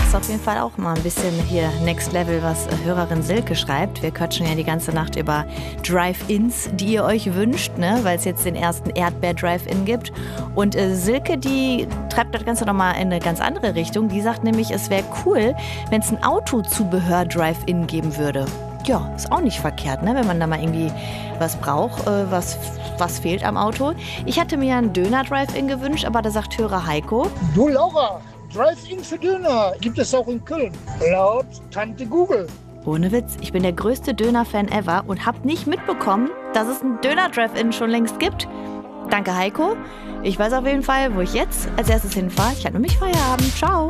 ist auf jeden Fall auch mal ein bisschen hier Next Level, was Hörerin Silke schreibt. Wir quatschen ja die ganze Nacht über Drive-Ins, die ihr euch wünscht, ne? Weil es jetzt den ersten Erdbeer-Drive-In gibt. Und Silke, die treibt das Ganze nochmal in eine ganz andere Richtung. Die sagt nämlich, es wäre cool, wenn es ein Autozubehör-Drive-In geben würde. Ja, ist auch nicht verkehrt, ne? Wenn man da mal irgendwie was braucht, was fehlt am Auto. Ich hatte mir einen Döner-Drive-In gewünscht, aber da sagt Hörer Heiko: Du Laura, Drive-In für Döner gibt es auch in Köln, laut Tante Google. Ohne Witz, ich bin der größte Döner-Fan ever und habe nicht mitbekommen, dass es einen Döner-Drive-In schon längst gibt. Danke Heiko. Ich weiß auf jeden Fall, wo ich jetzt als erstes hinfahre. Ich habe nämlich Feierabend. Ciao.